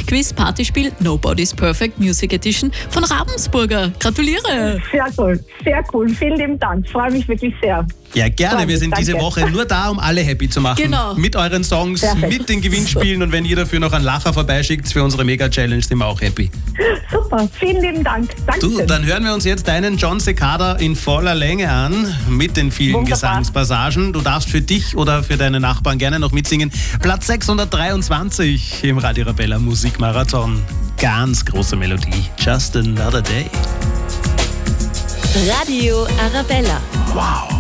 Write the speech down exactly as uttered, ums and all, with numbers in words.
Musikquiz Partyspiel Nobody's Perfect Music Edition von Ravensburger. Gratuliere! Sehr cool, sehr cool. Vielen lieben Dank. Freue mich wirklich sehr. Ja, gerne. Wir sind diese Woche nur da, um alle happy zu machen. Genau. Mit euren Songs, Perfekt. mit den Gewinnspielen und wenn ihr dafür noch einen Lacher vorbeischickt für unsere Mega-Challenge, sind wir auch happy. Super, vielen lieben Dank. Danke. Du, dann hören wir uns jetzt deinen John Cicada in voller Länge an, mit den vielen Wunderbar. Gesangspassagen. Du darfst für dich oder für deine Nachbarn gerne noch mitsingen. Platz sechshundertdreiundzwanzig im Radio Arabella Musikmarathon. Ganz große Melodie. Just another day. Radio Arabella. Wow.